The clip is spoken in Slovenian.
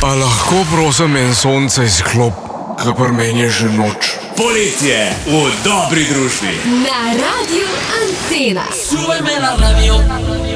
A lahko prosim en sonce izklop, ker pri meni je že noč. Poletje v dobri družbi. Na Radiu Antena. Súbeme la radio.